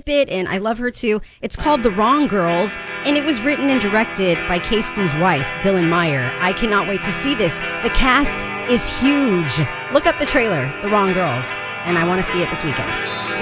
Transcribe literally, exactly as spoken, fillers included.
ship it, and I love her too. It's called The Wrong Girls, and it was written and directed by K-Stu's wife, Dylan Meyer. I cannot wait to see this. The cast is huge. Look up the trailer, The Wrong Girls, and I want to see it this weekend.